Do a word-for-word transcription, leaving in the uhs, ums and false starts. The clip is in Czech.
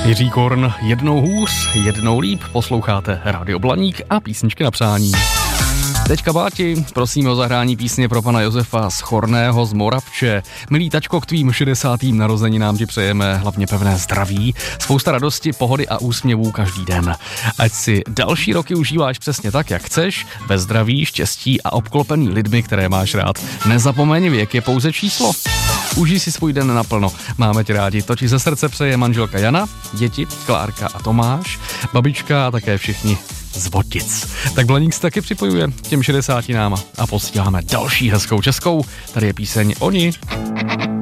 Jiří Korn, jednou hůř, jednou líp, posloucháte Rádio Blaník a písničky na přání. Teďka Báti, prosíme o zahrání písně pro pana Josefa z Chorného z Moravče. Milý tačko, k tvým šedesátým narozeninám ti přejeme hlavně pevné zdraví, spousta radosti, pohody a úsměvů každý den. Ať si další roky užíváš přesně tak, jak chceš, bez zdraví, štěstí a obklopený lidmi, které máš rád. Nezapomeň, věk je pouze číslo. Užij si svůj den naplno. Máme tě rádi. To ti ze srdce přeje manželka Jana, děti Klárka a Tomáš, babička a také všichni z Votic. Tak Blaník se taky připojuje těm šedesáti náma a posíláme další hezkou českou. Tady je píseň Oni.